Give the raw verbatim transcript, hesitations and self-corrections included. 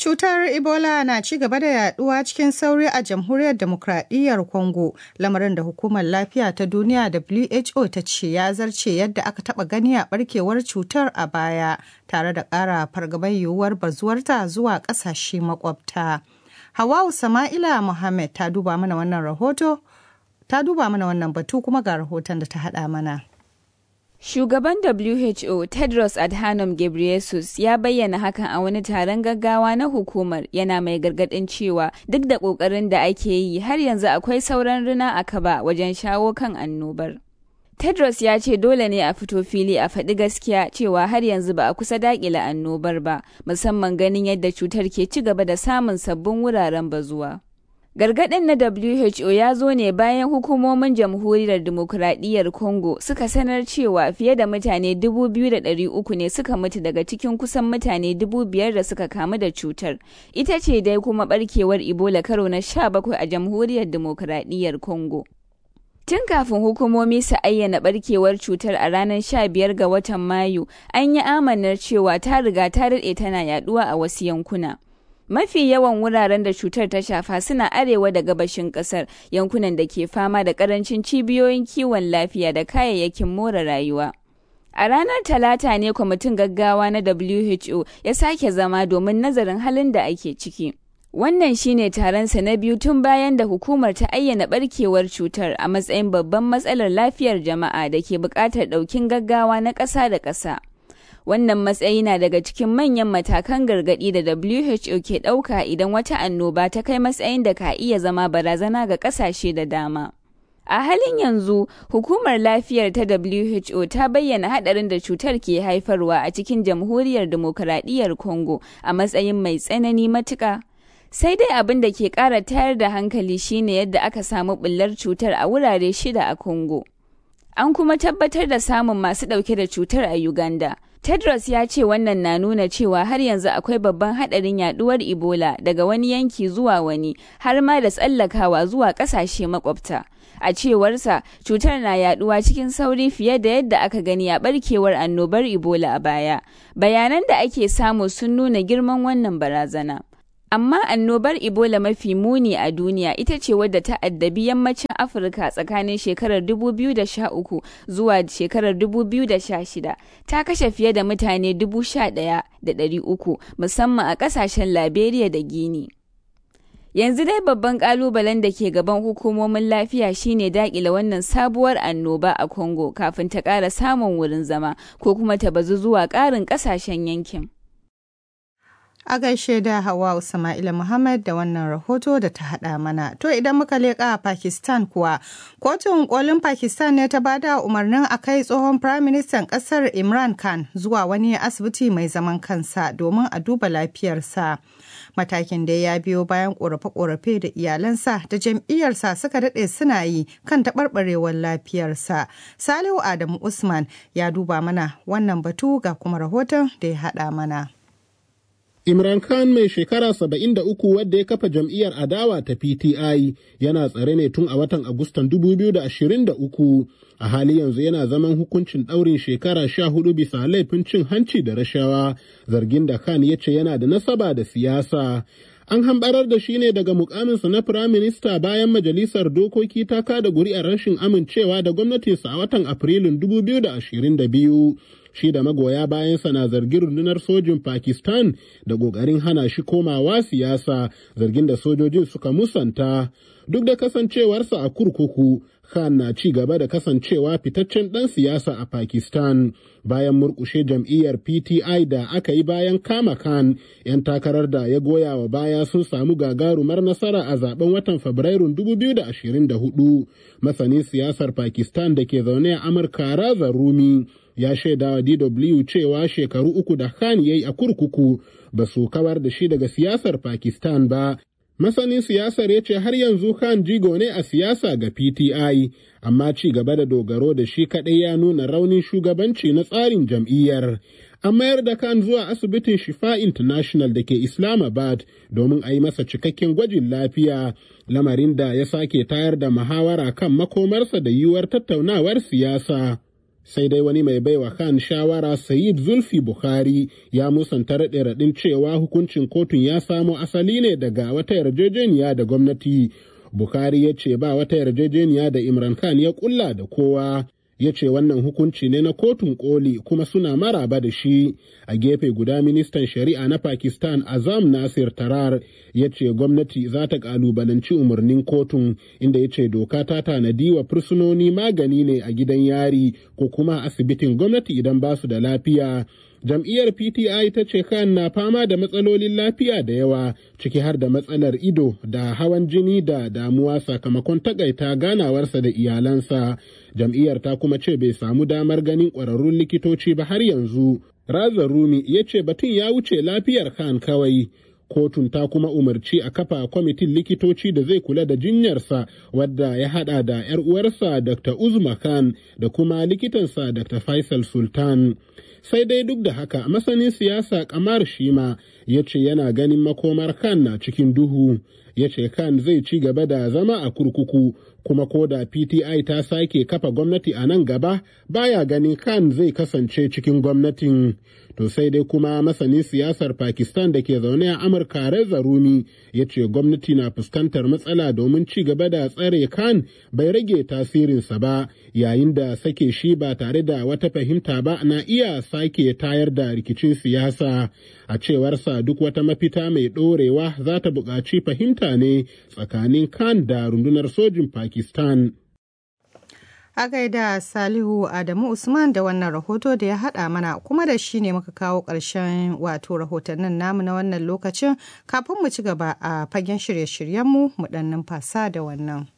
Cutar Ebola na ci gaba da yaduwa cikin sauri a Jamhuriyar Demokradiyyar Congo, lamarin da Hukumar Lafiya ta Duniya W H O ta ce ya zarce yadda aka taba gani a barkewar cutar a baya, tare da ƙara fargabar yiwuwar bazuwarta zuwa ƙasashe makwabta. Hawwa Sama'ila Muhammad ta duba mana wannan rahoto, ta duba mana wannan batu kuma ga rahoton da ta haɗa mana. Shugaban W H O Tedros Adhanom Ghebreyesus ya bayyana hakan a wani taron gaggawa na hukumar, yana mai gargadin cewa duk da kokarin da ake yi har yanzu akwai sauran rina a kaba wajen shawo kan annobar. Tedros ya ce dole ne a fito fili a faɗi gaskiya cewa har yanzu ba a kusa daƙile annobar ba, musamman ganin yadda cutar ke ci gaba da samun sabbin wuraren bazuwa. Gargaɗin na W H O ya zo ne bayan hukumomin Jamhuriyar Dimokuraɗiyyar Congo suka sanar cewa fiye da mutane dubu biyu da ɗari uku ne suka mutu daga cikin kusan mutane dubu biyar da suka kamu da cutar. Ita ce dai kuma ɓarkewar Ebola karo na sha bakwai a Jamhuriyar Dimokuraɗiyyar Congo. Tun kafin hukumomi su ayyana ɓarkewar cutar a ranar sha biyar ga watan Mayu, an yi amanar cewa ta riga ta daɗe tana yaɗuwa a wasu yankuna. Mafi yawan wuraren da cutar ta shafa suna arewa da gabashin kasar, yankunan da ke fama da karancin cibiyoyin kiwon lafiya da kayayyakin more rayuwa. A ranar Talata ne kwamitin gaggawa na W H O ya sake zama domin nazarin halin da ake ciki. Wannan shine taronsa na biyu tun bayan da hukumar ta ayyana barkewar cutar a matsayin babban matsalar lafiyar jama'a da ke buƙatar ɗaukin gaggawa na ƙasa da ƙasa. Wannan matsayi na daga cikin manyan matakan gargaɗi da W H O ke ɗauka idan wata annoba ta kai matsayin da ka iya zama barazana ga ƙasashe da dama. A halin yanzu, hukumar lafiyar ta W H O ta bayyana haɗarin da cutar ke haifarwa a cikin Jamhuriyar Dimokuraɗiyyar Congo a matsayin mai tsanani matuƙa. Sai dai abin da ke ƙara tayar da hankali shine yadda aka samu ɓullar cutar a wurare shida a Congo. An kuma tabbatar da samun masu ɗauke da cutar a Uganda. Tedros ya ce wannan na nuna cewa har yanzu akwai babban haɗarin yaɗuwar Ebola daga wani yanki zuwa wani, har ma da tsallakawa zuwa ƙasashe makwabta. A cewarsa, cutar na yaɗuwa cikin sauri fiye da yadda aka gani a ɓarkewar annobar Ebola a baya. Bayanan da ake samu sun nuna girman wannan barazana. Amma annobar Ebola mafi muni a duniya ita ce wadda ta addabi yammacin Afirka tsakanin shekarar dubu biyu da sha uku zuwa shekarar dubu biyu da sha shida. Ta kashe fiye da mutane dubu sha ɗaya da ɗari uku, musamman a ƙasashen Liberia da Guinea. Yanzu dai babban ƙalubalen da ke gaban hukumomin lafiya shine daƙile wannan sabuwar annoba a Congo kafin ta ƙara samun wurin zama ko kuma ta bazu zuwa ƙarin ƙasashen yankin. A gaishe da Hawwa Sama'ila Muhammad da wannan rahoto da ta haɗa mana. To idan muka leƙa a Pakistan kuwa, kotun kolin Pakistan ne ta bada umarnin a kai tsohon Firaministan ƙasar Imran Khan zuwa wani asibiti mai zaman kansa domin a duba lafiyarsa. Matakin da ya biyo bayan ƙorafe-ƙorafe da iyalansa da jam'iyyarsa suka daɗe suna yi kan taɓarɓarewar lafiyarsa. Salihu Adamu Usman ya duba mana wannan batu ga kuma rahoton da ya haɗa mana. Imran Khan mai shekara saba'in da uku wadda ya kafa jam'iyyar adawa ta P T I yana tsare ne tun a watan Agustan dubu biyu da ashirin da uku. A hali yanzu yana zaman hukuncin ɗaurin shekara sha hudu bisa laifin cin hanci da rashawa, zargin da Khan ya ce yana da nasaba da siyasa. An hambarar da shi ne daga mukaminsa na firaminista bayan majalisar dokoki ta kada guri'ar rashin amincewa da gwamnatinsa a watan Afrilun dubu biyu da ashirin da biyu. Shi da magoya bayansa na zargin rundunar sojin Pakistan da ƙoƙarin hana shi komawa siyasa, zargin da sojojin suka musanta. Duk da kasancewarsa a kurkuku, Khan na ci gaba da kasancewa fitaccen ɗan siyasa a Pakistan. Bayan murƙushe jam'iyyar P T I da aka yi bayan kama Khan, 'yan takarar da ya goya wa baya sun samu gagarumar nasara a zaben watan Fabrairun dubu biyu da ashirin da hudu. Masanin siyasar Pakistan da ke zaune a Amurka Raza Rumi ya shaida wa D W cewa shekaru uku da Khan ya yi a kurkuku ba su kawar da shi daga siyasar Pakistan ba. Masanin siyasar ya ce har yanzu Khan jigo ne a siyasa ga P T I, amma ci gaba da dogaro da shi kaɗai ya nuna raunin shugabanci na tsarin jam'iyyar. An mayar da Khan zuwa asibitin Shifa International da ke Islamabad domin a yi masa cikakken gwajin lafiya, lamarin da ya sake tayar da muhawara kan makomarsa da yiwuwar tattaunawar siyasa. sai dai wani mai baiwa Khan shawara Sayid Zulfi Bukhari ya musanta raɗe-raɗin cewa hukuncin kotun ya samo asali ne daga wata yarjejeniya da gwamnati. Bukhari ya ce ba wata yarjejeniya da Imran Khan ya kulla da kowa. Ya ce wannan hukunci ne na kotun koli kuma suna maraba da shi. A gefe guda ministan shari'a na Pakistan Azam Nasir Tarar ya ce gwamnati za ta kalubalanci umarnin kotun, inda ya ce doka ta tanadi wa fursunoni magani ne a gidan yari ko kuma asibitin gwamnati idan ba su da lafiya. Jam'iyyar P T I ta ce Khan na fama da matsalolin lafiya da yawa, ciki har da matsalar ido da hawan jini da damuwa sakamakon takaita ganawarsa da iyalansa. Jam'iyyar ta kuma ce bai samu damar ganin ƙwararrun likitoci ba har yanzu. Raza Rumi ya ce batun ya wuce lafiyar Khan kawai. Kotun ta kuma umarci a kafa kwamitin likitoci da zai kula da jinyarsa, wadda ya hada da 'yar uwarsa Doctor Uzma Khan da kuma likitansa Doctor Faisal Sultan. Sai dai duk da haka masanin siyasa Kamar Shima ya ce yana ganin makomar Khan na cikin duhu. Ya ce Khan zai ci gaba da zama a kurkuku, kuma ko da P T I ta sake kafa gwamnati a nan gaba baya ganin Khan zai kasance cikin gwamnatin. To sai dai kuma masanin siyasar Pakistan da ke zaune a Amurka Reza Rumi ya ce gwamnati na fuskantar matsala domin ci gaba da tsare Khan bai rage tasirinsa ba, yayin da sake shi ba tare da wata fahimta ba na iya sake tayar da rikicin siyasa. A cewarsa duk wata mafita mai ɗorewa za ta buƙaci fahimta ne tsakanin Khan da rundunar sojin Pakistan. A gaida Salihu Adamu Usman da wannan rahoto da ya haɗa mana, kuma da shi ne muka kawo ƙarshen wato rahotannin namu na wannan lokacin. Kafin mu ci gaba a fagen shirye-shiryenmu mu ɗan numfasa da wannan.